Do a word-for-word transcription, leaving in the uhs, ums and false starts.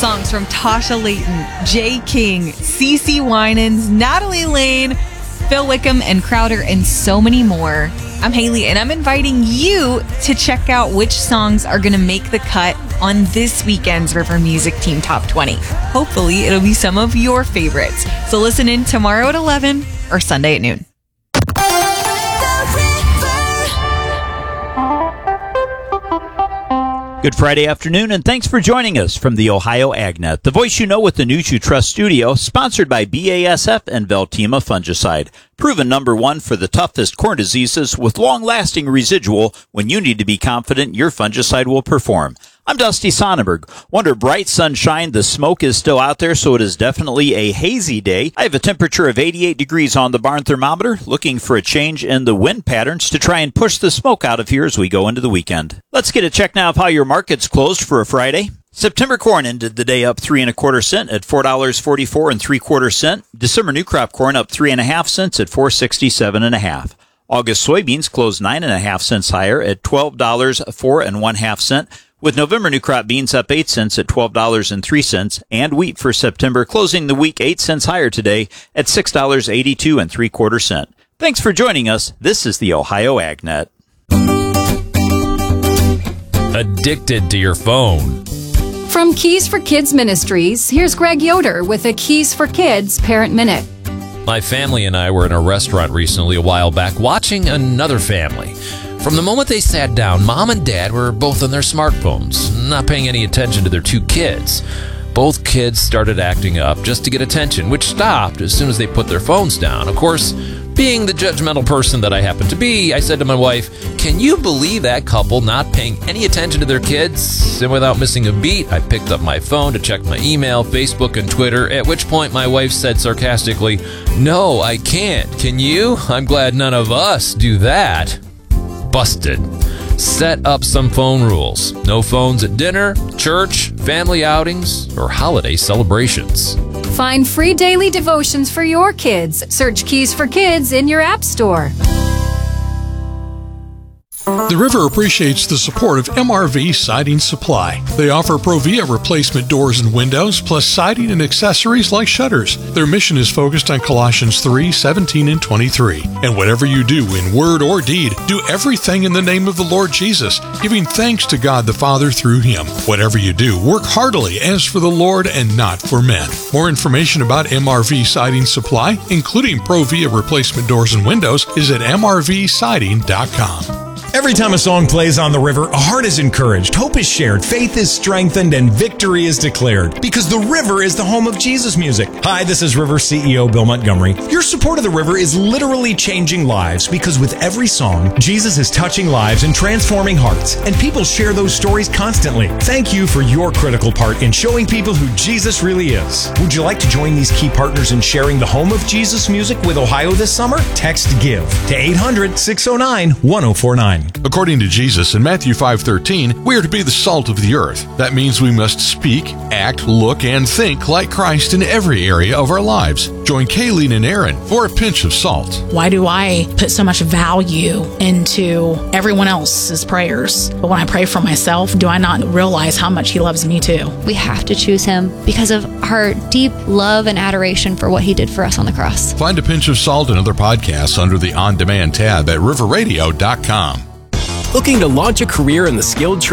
songs from Tasha Layton, Jay King, CeCe Winans, Natalie Lane, Phil Wickham, and Crowder, and so many more. I'm Haley, and I'm inviting you to check out which songs are going to make the cut on this weekend's River Music Team Top twenty. Hopefully, it'll be some of your favorites. So listen in tomorrow at eleven or Sunday at noon. Good Friday afternoon, and thanks for joining us from the Ohio AgNet, the voice you know with the news you trust studio, sponsored by B A S F and Veltima Fungicide. Proven number one for the toughest corn diseases with long-lasting residual when you need to be confident your fungicide will perform. I'm Dusty Sonnenberg. Wonder bright sunshine, the smoke is still out there, so it is definitely a hazy day. I have a temperature of eighty-eight degrees on the barn thermometer, looking for a change in the wind patterns to try and push the smoke out of here as we go into the weekend. Let's get a check now of how your market's closed for a Friday. September corn ended the day up three and a quarter cent at four dollars forty-four and three quarter cent. December new crop corn up three and a half cents at four sixty-seven and a half. August soybeans closed nine and a half cents higher at twelve dollars four and one half cent. With November new crop beans up eight cents at twelve dollars and three cents, and wheat for September closing the week eight cents higher today at six dollars eighty-two and three quarter cent. Thanks for joining us. This is the Ohio AgNet. Addicted to your phone. From Keys for Kids Ministries, here's Greg Yoder with a Keys for Kids Parent Minute. My family and I were in a restaurant recently a while back watching another family. From the moment they sat down, Mom and Dad were both on their smartphones, not paying any attention to their two kids. Both kids started acting up just to get attention, which stopped as soon as they put their phones down. Of course, being the judgmental person that I happen to be, I said to my wife, "Can you believe that couple not paying any attention to their kids?" And without missing a beat, I picked up my phone to check my email, Facebook, and Twitter, at which point my wife said sarcastically, "No, I can't. Can you? I'm glad none of us do that." Busted. Set up some phone rules. No phones at dinner, church, family outings, or holiday celebrations. Find free daily devotions for your kids. Search Keys for Kids in your app store. The River appreciates the support of M R V Siding Supply. They offer Provia replacement doors and windows, plus siding and accessories like shutters. Their mission is focused on Colossians three, seventeen, and twenty-three. And whatever you do in word or deed, do everything in the name of the Lord Jesus, giving thanks to God the Father through Him. Whatever you do, work heartily as for the Lord and not for men. More information about M R V Siding Supply, including Provia replacement doors and windows, is at m r v siding dot com. Every time a song plays on the river, a heart is encouraged, hope is shared, faith is strengthened, and victory is declared. Because the river is the home of Jesus music. Hi, this is River C E O Bill Montgomery. Your support of the river is literally changing lives, because with every song, Jesus is touching lives and transforming hearts, and people share those stories constantly. Thank you for your critical part in showing people who Jesus really is. Would you like to join these key partners in sharing the home of Jesus music with Ohio this summer? Text GIVE to eight hundred, six oh nine, one oh four nine. According to Jesus in Matthew five thirteen, we are to be the salt of the earth. That means we must speak, act, look, and think like Christ in every area of our lives. Join Kayleen and Aaron for a pinch of salt. Why do I put so much value into everyone else's prayers? But when I pray for myself, do I not realize how much He loves me too? We have to choose Him because of our deep love and adoration for what He did for us on the cross. Find a pinch of salt and other podcasts under the On Demand tab at river radio dot com. Looking to launch a career in the skilled trade?